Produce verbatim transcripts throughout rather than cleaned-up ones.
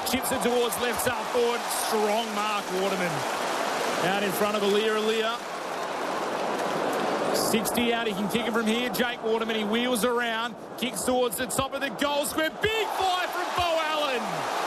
Chips it towards left half forward. Strong mark, Waterman. Out in front of Alia Alia. sixty out, he can kick it from here. Jake Waterman, he wheels around. Kicks towards the top of the goal square. Big fly from Beau Allen.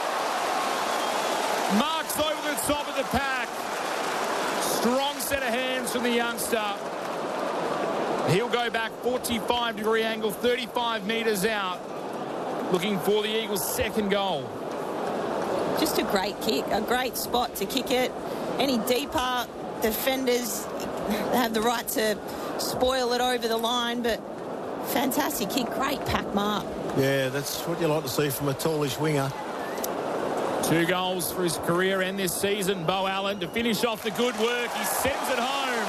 Marks over the top of the pack. Strong set of hands from the youngster. He'll go back forty-five degree angle, thirty-five metres out. Looking for the Eagles' second goal. Just a great kick, a great spot to kick it. Any deeper, defenders have the right to spoil it over the line, but fantastic kick, great pack mark. Yeah, that's what you like to see from a tallish winger. Two goals for his career and this season. Beau Allen to finish off the good work. He sends it home.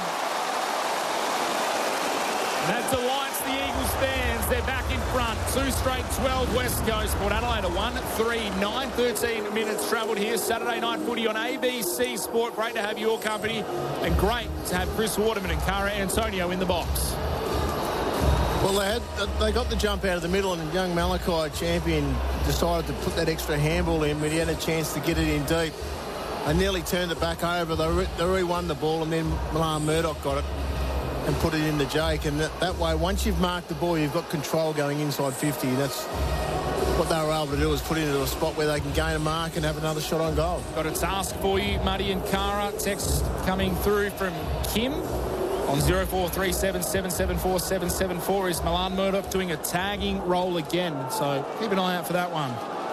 And that delights the Eagles fans. They're back in front. Two straight twelve West Coast. Port Adelaide a one three nine thirteen minutes travelled here. Saturday night footy on A B C Sport. Great to have your company. And great to have Chris Waterman and Cara Antonio in the box. Well, they, had, they got the jump out of the middle, and young Malachi, champion, decided to put that extra handball in, but he had a chance to get it in deep. They nearly turned it back over. They, re they re-won the ball, and then Milan Murdoch got it and put it into Jake. And that, that way, once you've marked the ball, you've got control going inside fifty. That's what they were able to do, was put it into a spot where they can gain a mark and have another shot on goal. Got a task for you, Muddy and Cara. Text coming through from Kim. On zero four three seven seven seven four seven seven four is Milan Murdoch doing a tagging role again. So keep an eye out for that one.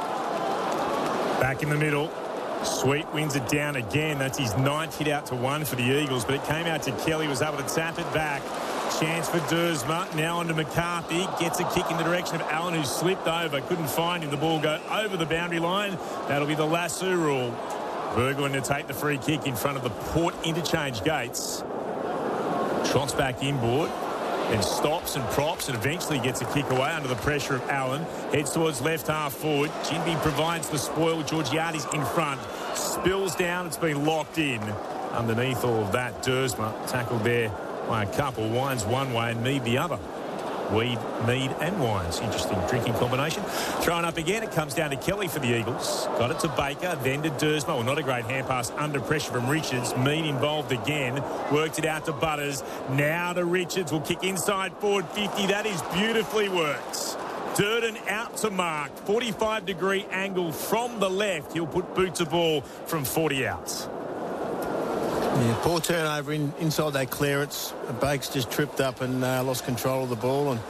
Back in the middle. Sweet wins it down again. That's his ninth hit out to one for the Eagles. But it came out to Kelly, was able to tap it back. Chance for Dersma. Now on to McCarthy. Gets a kick in the direction of Allen, who slipped over. Couldn't find him. The ball go over the boundary line. That'll be the lasso rule. Burgoyne to take the free kick in front of the Port interchange gates. Trots back inboard, then stops and props and eventually gets a kick away under the pressure of Allen. Heads towards left half forward. Jinby provides the spoil. Georgiades in front. Spills down. It's been locked in. Underneath all of that, Dersma tackled there by a couple. Wines one way and Mead the other. Weed, Mead and Wines. Interesting drinking combination. Thrown up again. It comes down to Kelly for the Eagles. Got it to Baker, then to Dersma. Well, not a great hand pass under pressure from Richards. Mead involved again. Worked it out to Butters. Now to Richards. Will kick inside forward fifty. That is beautifully worked. Durden out to mark. forty-five degree angle from the left. He'll put boot to ball from forty out. Yeah, poor turnover in, inside that clearance. Bakes just tripped up and uh, lost control of the ball. And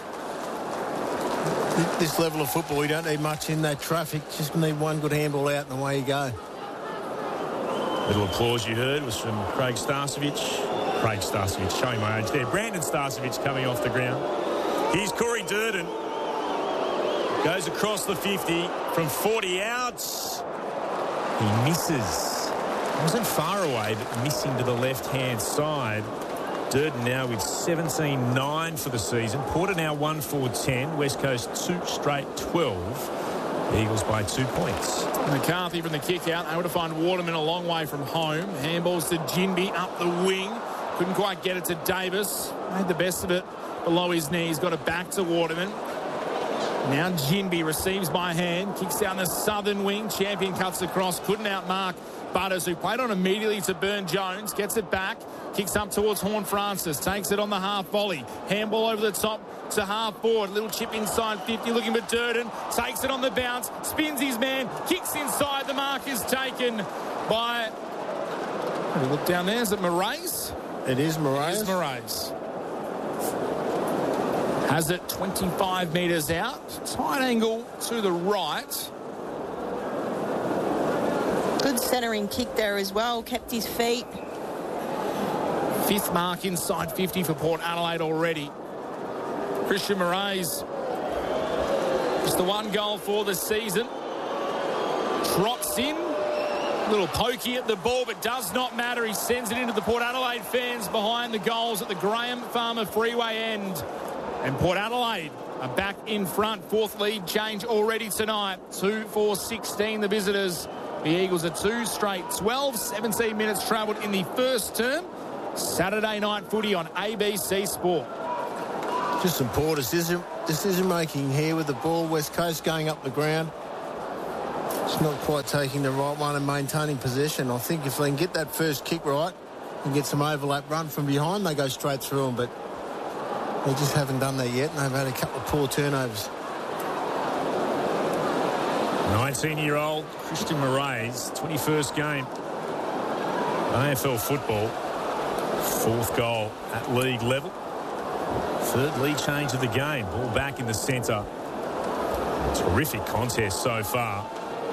this level of football, you don't need much in that traffic. Just need one good handball out and away you go. Little applause you heard was from Craig Starcevich. Craig Starcevich, showing my age there. Brandon Starcevich coming off the ground. Here's Corey Durden. Goes across the fifty from forty out. He misses. Wasn't far away, but missing to the left-hand side. Durden now with seventeen nine for the season. Porter now one four ten. West Coast two straight twelve. The Eagles by two points. McCarthy from the kick out. Able to find Waterman a long way from home. Handballs to Jinby up the wing. Couldn't quite get it to Davis. Made the best of it below his knees. Got it back to Waterman. Now Jinby receives by hand. Kicks down the southern wing. Champion cuts across. Couldn't outmark Butters, who played on immediately to Burn Jones. Gets it back. Kicks up towards Horn Francis. Takes it on the half volley. Handball over the top to half forward. Little chip inside fifty. Looking for Durden. Takes it on the bounce. Spins his man. Kicks inside. The mark is taken by... Have a look down there. Is it Moraes? It is Moraes. It is Moraes. Has it twenty-five metres out. Tight angle to the right. Good centering kick there as well. Kept his feet. Fifth mark inside fifty for Port Adelaide already. Christian Moraes. Just the one goal for the season. Trots in. A little pokey at the ball, but does not matter. He sends it into the Port Adelaide fans behind the goals at the Graham Farmer Freeway end. And Port Adelaide are back in front. Fourth lead change already tonight. two four sixteen the visitors. The Eagles are two straight twelve, seventeen minutes travelled in the first term. Saturday night footy on A B C Sport. Just some poor decision, decision making here with the ball. West Coast going up the ground. Just not quite taking the right one and maintaining possession. I think if they can get that first kick right and get some overlap run from behind, they go straight through them, but they just haven't done that yet, and they've had a couple of poor turnovers. nineteen-year-old Christian Moraes, twenty-first game. A F L football. Fourth goal at league level. Third lead change of the game. Ball back in the centre. Terrific contest so far.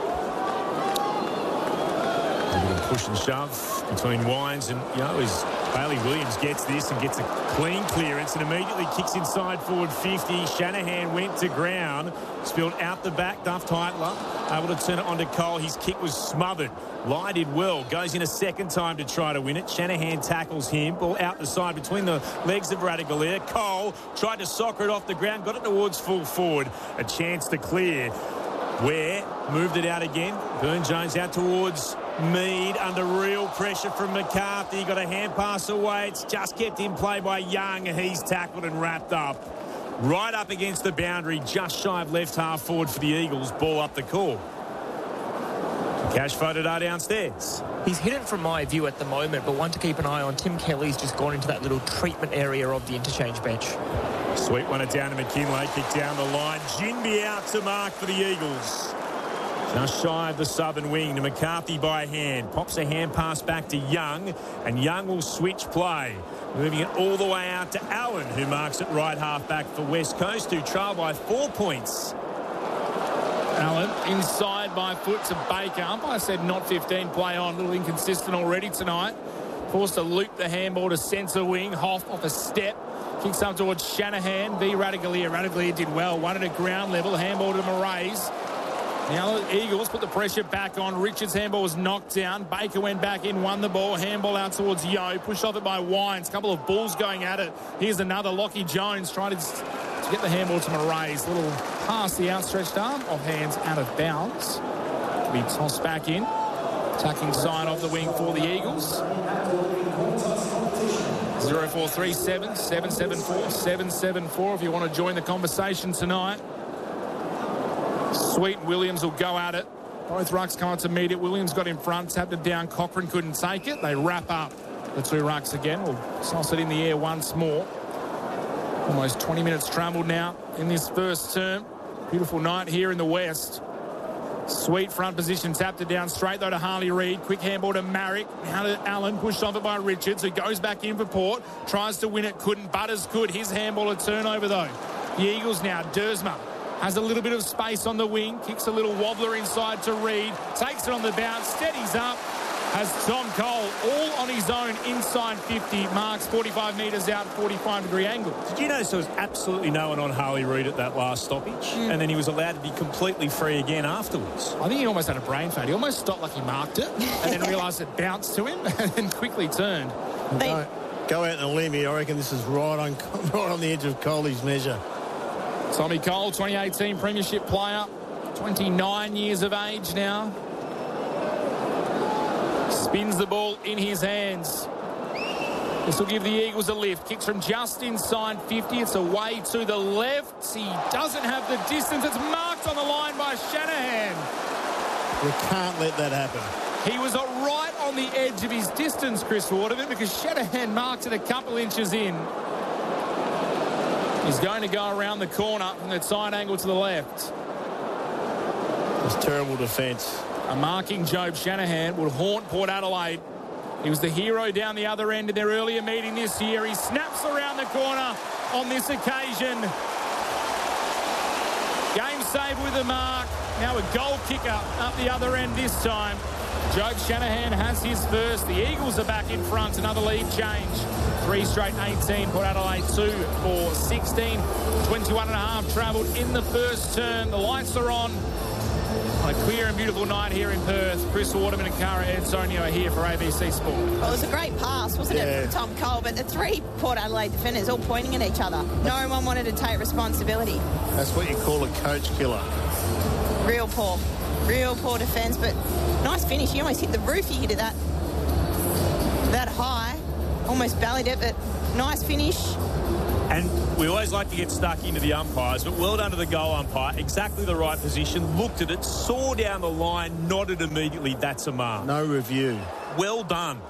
A little push and shove between Wines and, you know, as Bailey Williams gets this and gets a clean clearance and immediately kicks inside forward fifty. Shanahan went to ground, spilled out the back. Duff Heitler able to turn it onto Cole. His kick was smothered. Lai did well. Goes in a second time to try to win it. Shanahan tackles him. Ball out the side between the legs of Radagalier. Cole tried to soccer it off the ground. Got it towards full forward. A chance to clear. Ware moved it out again. Burne-Jones out towards Mead under real pressure from McCarthy. Got a hand pass away. It's just kept in play by Young. He's tackled and wrapped up. Right up against the boundary, just shy of left half forward for the Eagles. Ball up the court. Cash voted are downstairs. He's hidden from my view at the moment, but one to keep an eye on. Tim Kelly's just gone into that little treatment area of the interchange bench. Sweet one it down to McKinlay. Kick down the line. Jinby out to mark for the Eagles. Just shy of the southern wing to McCarthy by hand. Pops a hand pass back to Young, and Young will switch play. Moving it all the way out to Allen, who marks it right half back for West Coast, who trail by four points. Allen inside by foot to Baker. Umpire said not fifteen, play on. A little inconsistent already tonight. Forced to loop the handball to centre wing. Hoff off a step. Kicks up towards Shanahan. V. Radagalier. Radagalier did well. Won it at ground level. Handball to Moraes. Now the Eagles put the pressure back on. Richards' handball was knocked down. Baker went back in, won the ball. Handball out towards Yo. Pushed off it by Wines. Couple of bulls going at it. Here's another. Lockie Jones trying to, to get the handball to Moraes. Little pass the outstretched arm. Off hands out of bounds. To be tossed back in. Tucking side of the wing for the Eagles. zero four three seven, seven seven four, seven seven four if you want to join the conversation tonight. Sweet Williams will go at it. Both rucks come up to meet it. Williams got in front, tapped it down. Cochrane couldn't take it. They wrap up the two rucks again. We'll toss it in the air once more. Almost twenty minutes travelled now in this first term. Beautiful night here in the west. Sweet front position, tapped it down straight though to Harley Reid. Quick handball to Marrick. Now to Allen, pushed off it by Richards, who goes back in for Port. Tries to win it, couldn't. Butters could. His handball a turnover though. The Eagles now, Dersma has a little bit of space on the wing. Kicks a little wobbler inside to Reid. Takes it on the bounce, steadies up. Has Tom Cole all on his own inside fifty. Marks forty-five metres out, forty-five degree angle. Did you notice there was absolutely no one on Harley Reid at that last stoppage? Mm. And then he was allowed to be completely free again afterwards. I think he almost had a brain fade. He almost stopped like he marked it and then realised it bounced to him and then quickly turned. Go, go out on a limb here. I reckon this is right on, right on the edge of Coley's measure. Tommy Cole, twenty eighteen Premiership player, twenty-nine years of age now. Spins the ball in his hands. This will give the Eagles a lift. Kicks from just inside fifty. It's away to the left. He doesn't have the distance. It's marked on the line by Shanahan. You can't let that happen. He was right on the edge of his distance, Chris Waterman, because Shanahan marked it a couple inches in. He's going to go around the corner from that side angle to the left. It's terrible defence. A marking Job Shanahan would haunt Port Adelaide. He was the hero down the other end in their earlier meeting this year. He snaps around the corner on this occasion. Game save with a mark. Now a goal kicker up the other end this time. Job Shanahan has his first. The Eagles are back in front. Another lead change. Three straight eighteen. Port Adelaide two for sixteen. twenty-one and a half travelled in the first term. The lights are on. On a clear and beautiful night here in Perth. Chris Waterman and Cara Antonio are here for A B C Sport. Well, it was a great pass, wasn't yeah. it, from Tom Cole? But the three Port Adelaide defenders all pointing at each other. No one wanted to take responsibility. That's what you call a coach killer. Real poor. Real poor defence, but nice finish. He almost hit the roof. He hit it that, that high. Almost bellied it, but nice finish. And we always like to get stuck into the umpires, but well done to the goal umpire. Exactly the right position, looked at it, saw down the line, nodded immediately. That's a mark. No review. Well done.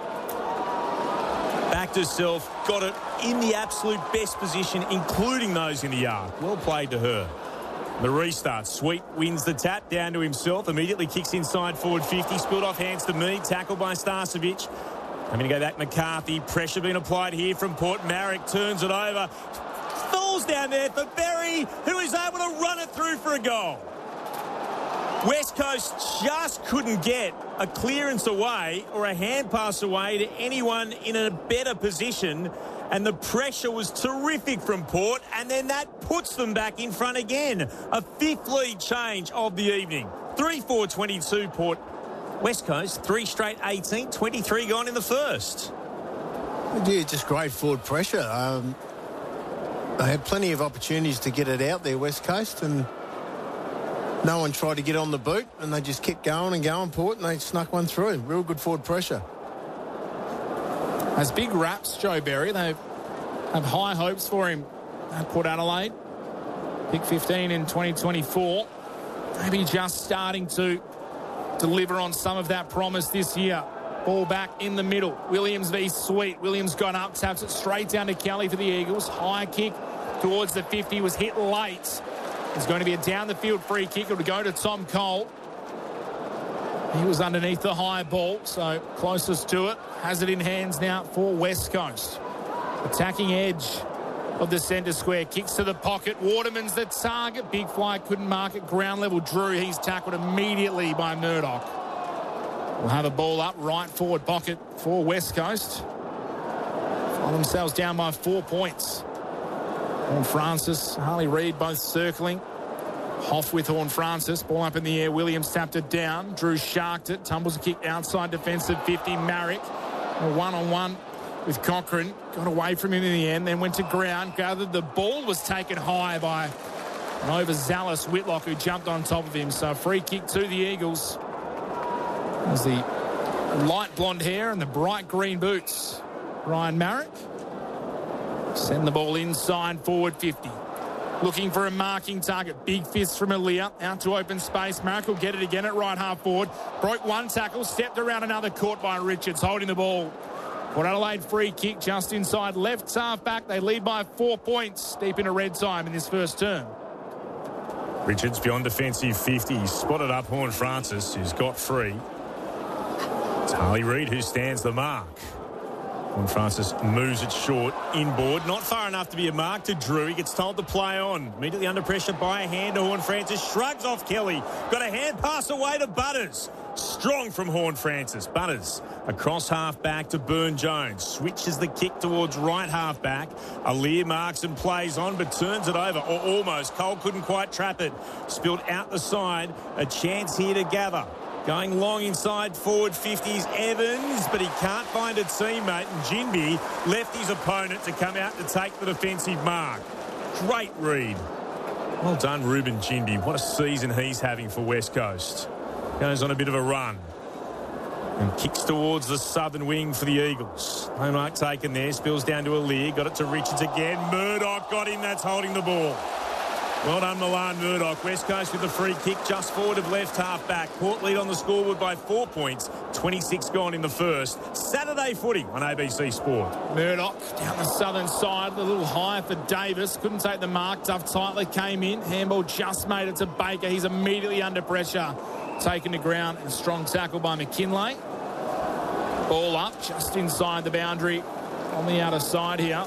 Backed herself, got it in the absolute best position, including those in the yard. Well played to her. The restart. Sweet wins the tap down to himself. Immediately kicks inside forward fifty. Spilled off hands to Mead. Tackled by Starcevic. Having to go back McCarthy. Pressure being applied here from Port. Marek turns it over. Falls down there for Berry, who is able to run it through for a goal. West Coast just couldn't get a clearance away or a hand pass away to anyone in a better position. And the pressure was terrific from Port. And then that puts them back in front again. A fifth lead change of the evening. three four twenty-two Port. West Coast, three straight eighteen, twenty-three gone in the first. Yeah, just great forward pressure. Um, they had plenty of opportunities to get it out there, West Coast, and no one tried to get on the boot, and they just kept going and going, Port, and they snuck one through. Real good forward pressure. Has big raps, Joe Berry. They have high hopes for him at Port Adelaide. Pick fifteen in twenty twenty-four. Maybe just starting to deliver on some of that promise this year. Ball back in the middle. Williams v Sweet. Williams got up, taps it straight down to Kelly for the Eagles. High kick towards the fifty was hit late. It's going to be a down the field free kick. It would go to Tom Cole. He was underneath the high ball, so closest to it. Has it in hands now for West Coast. Attacking edge of the centre square. Kicks to the pocket. Waterman's the target. Big fly couldn't mark it. Ground level Drew. He's tackled immediately by Murdoch. We'll have a ball up right forward pocket for West Coast. Find themselves down by four points. Horn Francis, Harley Reid both circling. Hoff with Horn Francis. Ball up in the air. Williams tapped it down. Drew sharked it. Tumbles a kick outside defensive fifty. Marek. A one-on-one with Cochrane. Got away from him in the end. Then went to ground. Gathered the ball. Was taken high by an overzealous Whitlock who jumped on top of him. So a free kick to the Eagles. As the light blonde hair and the bright green boots. Ryan Marek. Send the ball inside forward fifty. Looking for a marking target. Big fist from Aaliyah. Out to open space. Marek will get it again at right half forward. Broke one tackle. Stepped around another. Caught by Richards. Holding the ball. Port Adelaide free kick just inside left half back. They lead by four points deep into red time in this first term. Richards beyond defensive fifty. He's spotted up Horn Francis, who's got free. It's Harley Reid who stands the mark. Horn Francis moves it short, inboard. Not far enough to be a mark to Drew. He gets told to play on. Immediately under pressure by a hand to Horn Francis. Shrugs off Kelly. Got a hand pass away to Butters. Strong from Horn Francis. Butters across half back to Burn Jones. Switches the kick towards right half back. Aaliyah marks and plays on but turns it over. Or almost. Cole couldn't quite trap it. Spilled out the side. A chance here to gather. Going long inside forward fifties, Evans, but he can't find a teammate, and Jinby left his opponent to come out to take the defensive mark. Great read. Well done, Ruben Jinby. What a season he's having for West Coast. Goes on a bit of a run and kicks towards the southern wing for the Eagles. No mark taken there. Spills down to Aaliyah. Got it to Richards again. Murdoch got him. That's holding the ball. Well done, Milan Murdoch. West Coast with the free kick just forward of left half back. Port lead on the scoreboard by four points. twenty-six gone in the first. Saturday footy on A B C Sport. Murdoch down the southern side. A little higher for Davis. Couldn't take the mark. Duff tightly came in. Handball just made it to Baker. He's immediately under pressure. Taken to ground and strong tackle by McKinlay. Ball up just inside the boundary on the outer side here.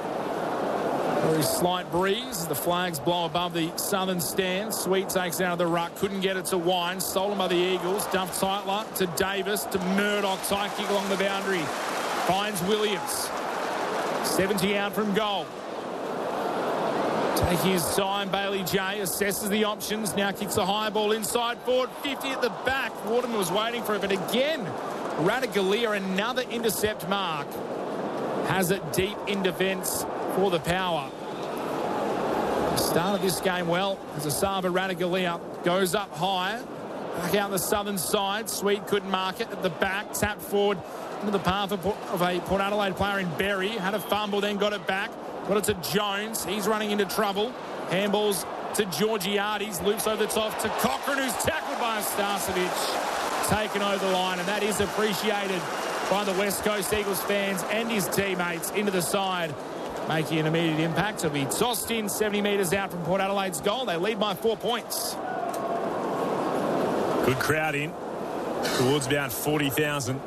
Very slight breeze. The flags blow above the southern stand. Sweet takes it out of the ruck. Couldn't get it to Wine. Stolen by the Eagles. Duff Tightler to Davis to Murdoch. Tight kick along the boundary. Finds Williams. seventy out from goal. Taking his time, Bailey J assesses the options. Now kicks a high ball inside forward. fifty at the back. Waterman was waiting for it, but again, Ratugolea, another intercept mark. Has it deep in defence for the Power. Started this game well as Asava Ratugolea goes up high. Back out the southern side. Sweet couldn't mark it at the back. Tapped forward into the path of a Port Adelaide player in Berry. Had a fumble, then got it back. Got it to Jones. He's running into trouble. Handballs to Georgiades. Loops over the top to Cochrane, who's tackled by Starcevic. Taken over the line, and that is appreciated by the West Coast Eagles fans and his teammates into the side, making an immediate impact. He'll be tossed in seventy metres out from Port Adelaide's goal. They lead by four points. Good crowd in towards about forty thousand.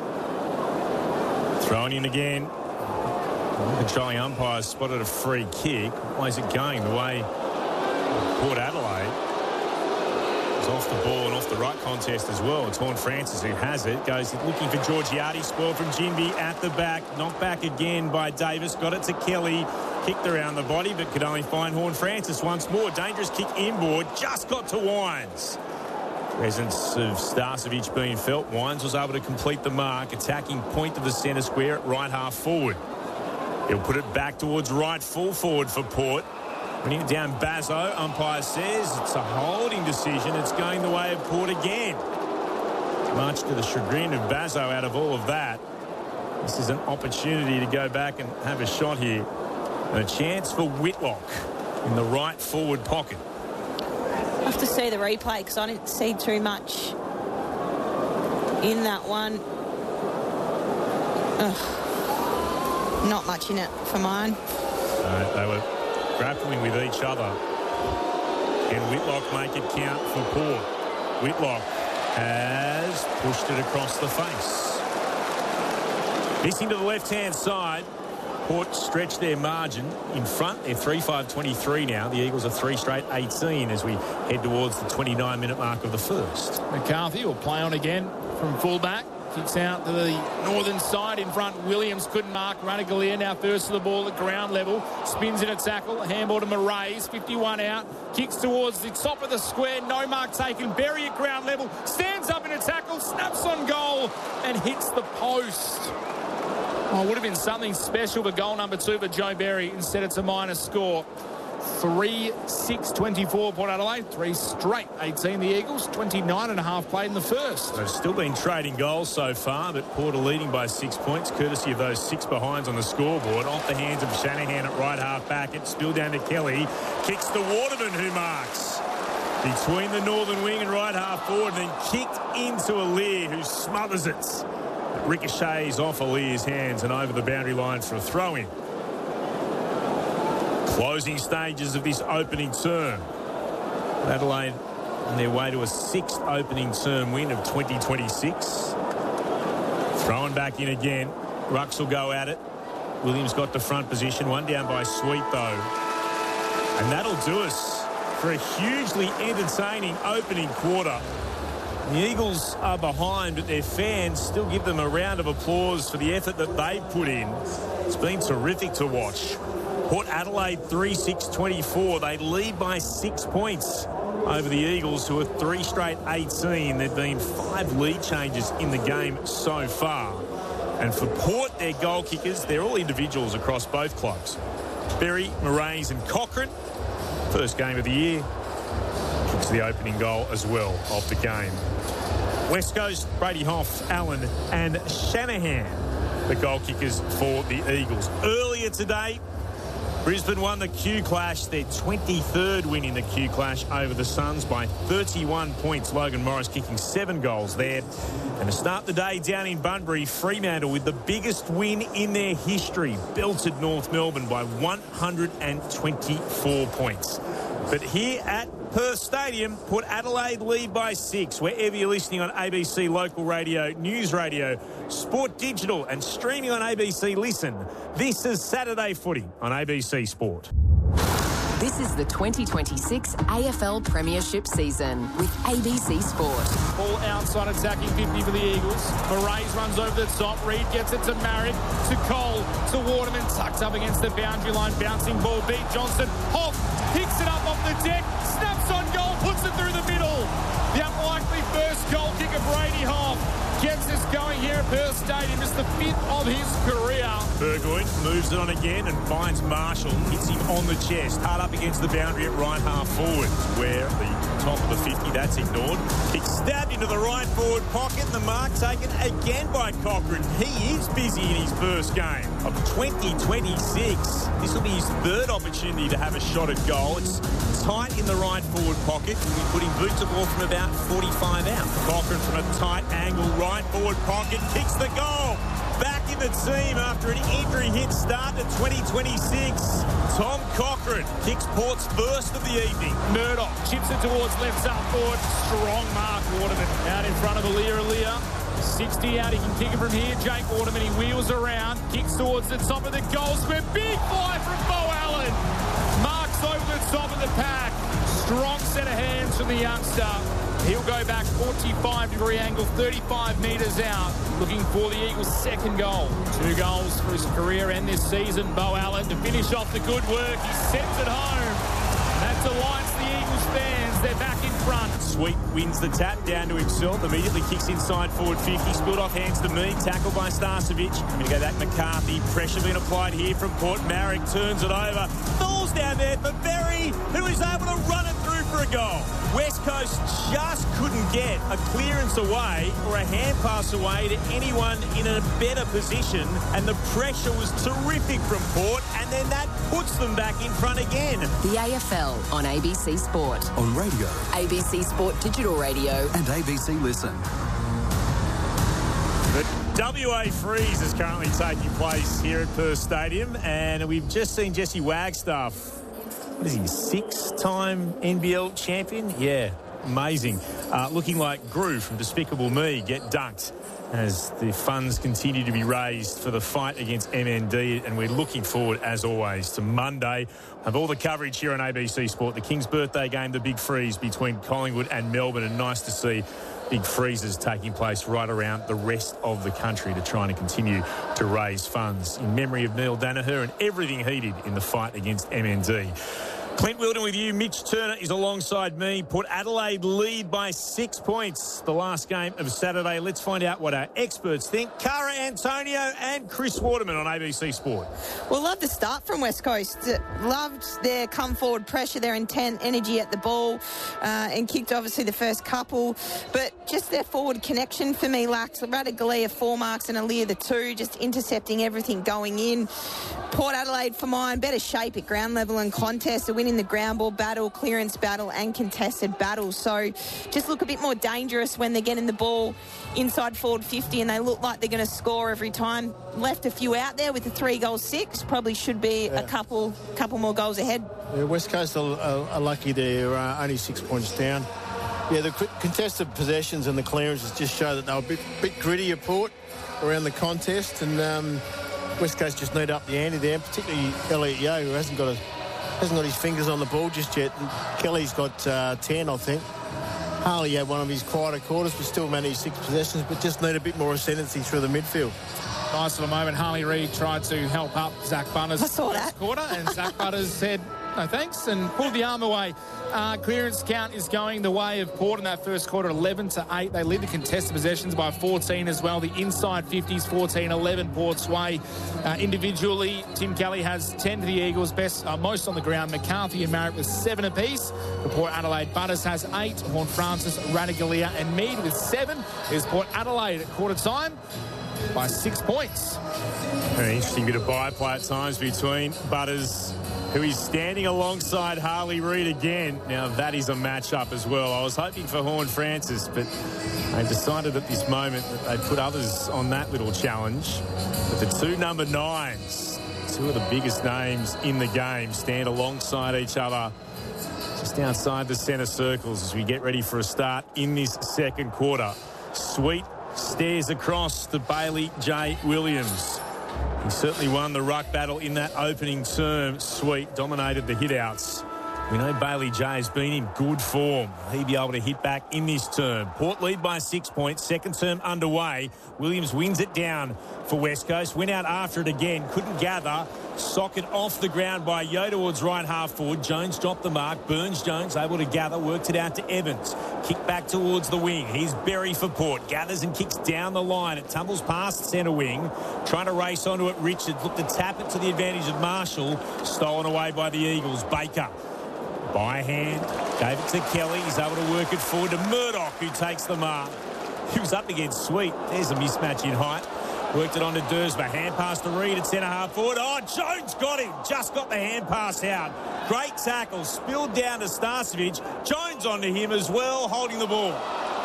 Thrown in again. The controlling umpire spotted a free kick. Why is it going the way of Port Adelaide? It's off the ball and off the right contest as well. It's Horn Francis who has it. Goes looking for Georgiades. Spoiled from Ginbey at the back. Knocked back again by Davis. Got it to Kelly. Kicked around the body but could only find Horn Francis once more. Dangerous kick inboard. Just got to Wines. Presence of Starcevic being felt. Wines was able to complete the mark. Attacking point of the centre square at right half forward. He'll put it back towards right full forward for Port. Winning it down Bazzo. Umpire says it's a holding decision. It's going the way of Port again. Much to the chagrin of Bazzo out of all of that. This is an opportunity to go back and have a shot here. And a chance for Whitlock in the right forward pocket. I have to see the replay because I didn't see too much in that one. Ugh. Not much in it for mine. Uh, they were grappling with each other. And Whitlock make it count for Port. Whitlock has pushed it across the face. Missing to the left-hand side. Port stretch their margin in front. They're three five twenty-three now. The Eagles are three straight eighteen as we head towards the twenty-nine minute mark of the first. McCarthy will play on again from fullback. Kicks out to the northern side in front. Williams couldn't mark. Ranagalier now first to the ball at ground level. Spins in a tackle. Handball to Moraes. fifty-one out. Kicks towards the top of the square. No mark taken. Berry at ground level. Stands up in a tackle. Snaps on goal and hits the post. Oh, it would have been something special for goal number two for Joe Berry. Instead, it's a minus score. three six twenty-four Port Adelaide. Three straight eighteen the Eagles. twenty-nine and a half played in the first. They've still been trading goals so far, but Port are leading by six points, courtesy of those six behinds on the scoreboard. Off the hands of Shanahan at right half back. It's spilled down to Kelly. Kicks to Waterman, who marks. Between the northern wing and right half forward, and then kicked into Aliir, who smothers it. It ricochets off Alir's hands and over the boundary line for a throw-in. Closing stages of this opening term. Adelaide on their way to a sixth opening term win of twenty twenty-six. Thrown back in again. Rucks will go at it. Williams got the front position. One down by Sweet, though. And that'll do us for a hugely entertaining opening quarter. The Eagles are behind, but their fans still give them a round of applause for the effort that they put in. It's been terrific to watch. Port Adelaide three six twenty-four. They lead by six points over the Eagles, who are three straight eighteen. There have been five lead changes in the game so far. And for Port, their goal kickers, they're all individuals across both clubs. Berry, Moraes and Cochrane. First game of the year. Kicks the opening goal as well of the game. West Coast, Brady Hoff, Allen and Shanahan, the goal kickers for the Eagles. Earlier today, Brisbane won the Q Clash, their twenty-third win in the Q Clash over the Suns by thirty-one points. Logan Morris kicking seven goals there. And to start the day down in Bunbury, Fremantle with the biggest win in their history, belted North Melbourne by one hundred twenty-four points. But here at Perth Stadium, Port Adelaide lead by six. Wherever you're listening on A B C Local Radio, News Radio, Sport Digital and streaming on A B C Listen, this is Saturday Footy on A B C Sport. This is the twenty twenty-six A F L Premiership season with A B C Sport. Ball outside attacking fifty for the Eagles. Moraes runs over the top. Reid gets it to Marrick, to Cole, to Waterman. Tucked up against the boundary line. Bouncing ball beat Johnson. Hoff picks it up off the deck. Snaps on goal. Puts it through the middle. The unlikely first goal kick of Brady Hoff. gets us going here at Perth Stadium. It's the fifth of his career. Burgoyne moves it on again and finds Marshall. Hits him on the chest. Hard up against the boundary at right half forward. Where at the top of the fifty, that's ignored. Kick stabbed into the right forward pocket. The mark taken again by Cochrane. He is busy in his first game of twenty twenty-six. This will be his third opportunity to have a shot at goal. It's tight in the right forward pocket. He'll be putting boot to ball from about forty-five out. Cochrane from a tight angle right forward pocket kicks the goal. Back in the team after an injury hit start to twenty twenty-six. Tom Cochrane kicks Port's first of the evening. Murdoch chips it towards left side forward. Strong mark, Waterman out in front of Alia Alia. sixty out, he can kick it from here. Jake Waterman, he wheels around, kicks towards the top of the goal square. Big fly from Bo Allen. Marks over the top of the pack. Strong set of hands from the youngster. He'll go back forty-five degree angle, thirty-five metres out, looking for the Eagles' second goal. Two goals for his career and this season. Bo Allen to finish off the good work. He sends it home. That delights the Eagles fans. They're back in front. Sweet wins the tap down to himself. Immediately kicks inside forward fifty. Spilled off hands to me. Tackled by Starcevic. I'm going to go back McCarthy. Pressure being applied here from Port. Marek turns it over. Falls down there for Berry, who is able to run it through for a goal. West Coast just couldn't get a clearance away or a hand pass away to anyone in a better position, and the pressure was terrific from Port, and then that puts them back in front again. The A F L on A B C Sport. On radio. A B C Sport Digital Radio. And A B C Listen. The W A Freeze is currently taking place here at Perth Stadium, and we've just seen Jesse Wagstaff. What is he, six-time N B L champion? Yeah, amazing. Uh, looking like Gru from Despicable Me get dunked as the funds continue to be raised for the fight against M N D, and we're looking forward, as always, to Monday. Have all the coverage here on A B C Sport. The King's birthday game, the big freeze between Collingwood and Melbourne, and nice to see big freezes taking place right around the rest of the country to try and continue to raise funds in memory of Neil Danaher and everything he did in the fight against M N D. Clint Wilden with you. Mitch Turner is alongside me. Port Adelaide lead by six points. The last game of Saturday. Let's find out what our experts think. Cara Antonio and Chris Waterman on A B C Sport. Well, love the start from West Coast. Loved their come forward pressure, their intent, energy at the ball, uh, and kicked obviously the first couple. But just their forward connection for me lacked. Ratugolea four marks and Alia the two, just intercepting everything going in. Port Adelaide for mine, better shape at ground level and contest, a win in the ground ball battle, clearance battle and contested battle. So just look a bit more dangerous when they're getting the ball inside forward fifty, and they look like they're going to score every time. Left a few out there with the three goals six. Probably should be yeah. a couple couple more goals ahead. Yeah, West Coast are, are, are lucky they're uh, only six points down. Yeah, the contested possessions and the clearances just show that they were a bit, bit gritty at Port around the contest, and um, West Coast just need up the ante there, particularly Elliot Yeo, who hasn't got a hasn't got his fingers on the ball just yet. And Kelly's got uh, ten, I think. Harley had one of his quieter quarters, but still managed six possessions, but just need a bit more ascendancy through the midfield. Nice little moment. Harley Reid tried to help up Zach Butters. I saw that. Quarter, and Zach Butters said, no thanks, and pulled the arm away. Uh, clearance count is going the way of Port in that first quarter, eleven to eight. They lead the contested possessions by fourteen as well. The inside fifties, fourteen eleven Port's way. Uh, individually, Tim Kelly has ten to the Eagles, best uh, most on the ground. McCarthy and Marek with seven apiece. For Port Adelaide, Butters has eight. Horn Francis, Ratugolea and Mead with seven. There's Port Adelaide at quarter time by six points. An interesting bit of byplay at times between Butters, who is standing alongside Harley Reid again. Now, that is a match-up as well. I was hoping for Horn Francis, but they decided at this moment that they'd put others on that little challenge. But the two number nines, two of the biggest names in the game, stand alongside each other just outside the centre circles as we get ready for a start in this second quarter. Sweet stares across to Bailey J. Williams. He certainly won the ruck battle in that opening term. Sweet dominated the hit-outs. We know Bailey J has been in good form. He'll be able to hit back in this term. Port lead by six points. Second term underway. Williams wins it down for West Coast. Went out after it again. Couldn't gather. Socket off the ground by Yo towards right half forward. Jones dropped the mark. Burns-Jones able to gather. Worked it out to Evans. Kick back towards the wing. Here's Berry for Port. Gathers and kicks down the line. It tumbles past the centre wing. Trying to race onto it. Richards looked to tap it to the advantage of Marshall. Stolen away by the Eagles. Baker. By hand, gave it to Kelly. He's able to work it forward to Murdoch, who takes the mark. He was up against Sweet. There's a mismatch in height. Worked it on to Dersma. Hand pass to Reed at centre half forward. Oh, Jones got him. Just got the hand pass out. Great tackle. Spilled down to Starcevic. Jones onto him as well, holding the ball.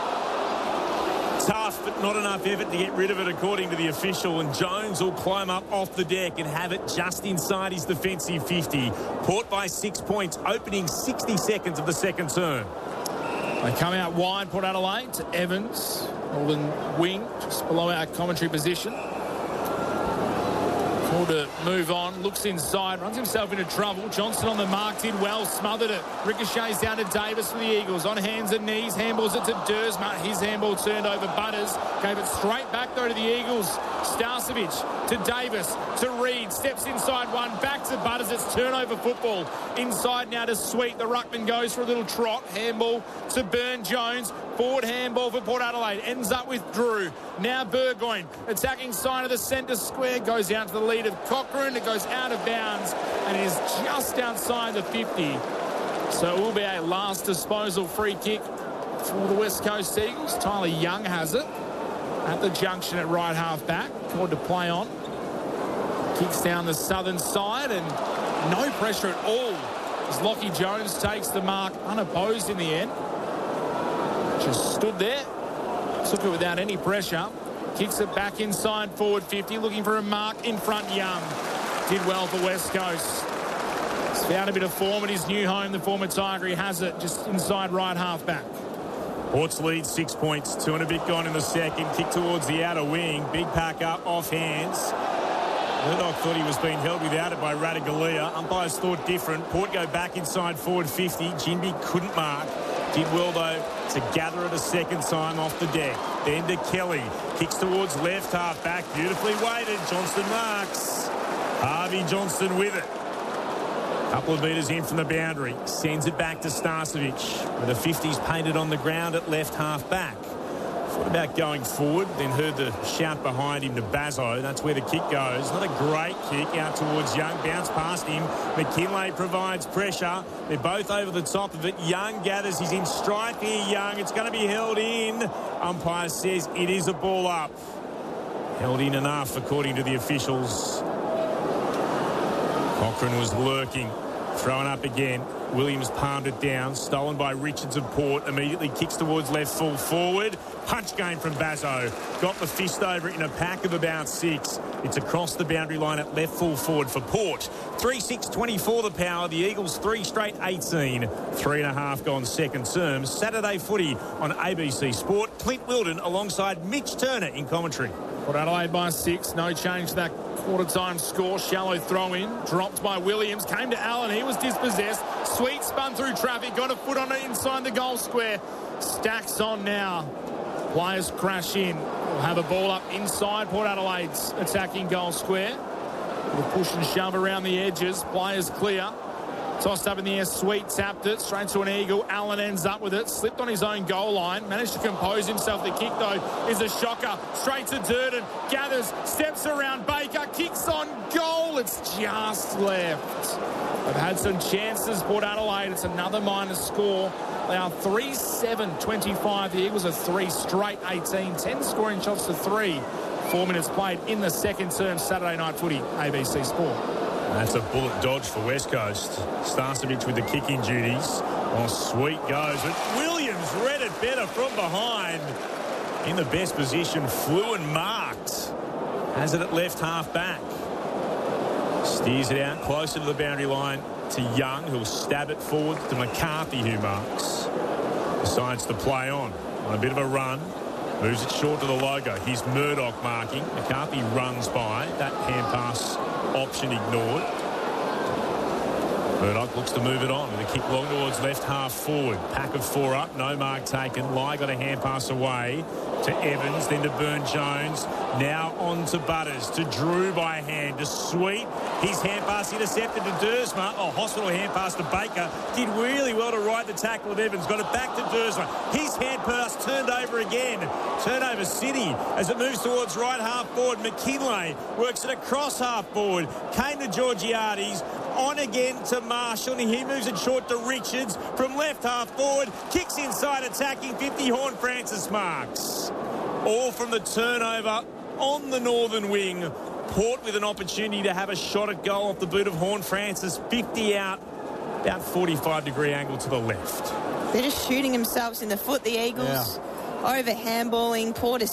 Tough, but not enough effort to get rid of it, according to the official. And Jones will climb up off the deck and have it just inside his defensive fifty. Port by six points, opening sixty seconds of the second term. They come out wide, Port Adelaide, to Evans. Northern wing, just below our commentary position. Called to move on, looks inside, runs himself into trouble. Johnson on the mark, did well, smothered it. Ricochets down to Davis for the Eagles. On hands and knees, handballs it to Dersma. His handball turned over Butters. Gave it straight back though to the Eagles. Starcevic to Davis, to Reed. Steps inside one, back to Butters. It's turnover football. Inside now to Sweet. The ruckman goes for a little trot. Handball to Burn-Jones. Forward handball for Port Adelaide. Ends up with Drew. Now Burgoyne. Attacking side of the centre square. Goes out to the lead of Cochrane. It goes out of bounds and is just outside the fifty. So it will be a last disposal free kick for the West Coast Eagles. Tyler Young has it at the junction at right half back. Called to play on. Kicks down the southern side and no pressure at all as Lockie Jones takes the mark unopposed in the end. Just stood there, took it without any pressure. Kicks it back inside forward fifty, looking for a mark in front. Young did well for West Coast. He's found a bit of form at his new home, the former Tiger. He has it just inside right half back. Ports lead six points, two and a bit gone in the second. Kick towards the outer wing. Big pack up, off hands. Murdoch thought he was being held without it by Ratugolea. Umpires thought different. Port go back inside forward fifty. Ginbey couldn't mark. Did well, though, to gather it a second time off the deck. Then to Kelly. Kicks towards left half back. Beautifully weighted. Johnston marks. Harvey Johnston with it. Couple of metres in from the boundary. Sends it back to Starcevic. With the fifties painted on the ground at left half back. Thought about going forward, then heard the shout behind him to Bazzo. That's where the kick goes. Not a great kick out towards Young. Bounce past him. McKinlay provides pressure. They're both over the top of it. Young gathers. He's in stripe here, Young. It's going to be held in. Umpire says it is a ball up. Held in enough, according to the officials. Cochrane was lurking. Thrown up again. Williams palmed it down. Stolen by Richards of Port. Immediately kicks towards left full forward. Punch game from Bazzo. Got the fist over it in a pack of about six. It's across the boundary line at left full forward for Port. three six twenty-four the power. The Eagles three straight eighteen. Three and a half gone second term. Saturday footy on A B C Sport. Clint Wilden alongside Mitch Turner in commentary. Port Adelaide by six. No change to that quarter-time score. Shallow throw-in. Dropped by Williams. Came to Allen. He was dispossessed. Sweet spun through traffic. Got a foot on it inside the goal square. Stacks on now. Players crash in. We'll have a ball up inside Port Adelaide's attacking goal square. We'll push and shove around the edges. Players clear. Tossed up in the air. Sweet tapped it. Straight to an eagle. Allen ends up with it. Slipped on his own goal line. Managed to compose himself. The kick, though, is a shocker. Straight to Durden. Gathers. Steps around Baker. Kicks on goal. It's just left. They've had some chances, Port Adelaide. It's another minus score. They are three seven twenty-five. The Eagles are three straight eighteen. ten scoring shots to three. Four minutes played in the second term. Saturday night footy. A B C Sport. That's a bullet dodge for West Coast. Starcevic with the kicking duties. Oh, Sweet goes. But Williams read it better from behind. In the best position, flew and marked. Has it at left half back. Steers it out closer to the boundary line to Young, who'll stab it forward to McCarthy, who marks. Decides to play on. On a bit of a run. Moves it short to the logo. Here's Murdoch marking. McCarthy runs by. That hand pass option ignored. Murdoch looks to move it on with a kick long towards left half forward. Pack of four up, no mark taken. Lai got a hand pass away to Evans, then to Burn-Jones. Now on to Butters, to Drew by hand, to Sweet. His hand pass intercepted to Dersma. Oh, hospital hand pass to Baker. Did really well to ride the tackle of Evans. Got it back to Dersma. His hand pass turned over again. Turnover City as it moves towards right half forward. McKinlay works it across half forward. Came to Georgiades. On again to Marshall, and he moves it short to Richards from left half forward. Kicks inside, attacking fifty. Horne-Francis marks. All from the turnover on the northern wing. Port with an opportunity to have a shot at goal off the boot of Horne-Francis. fifty out, about forty-five degree angle to the left. They're just shooting themselves in the foot, the Eagles. Yeah. Over handballing. Port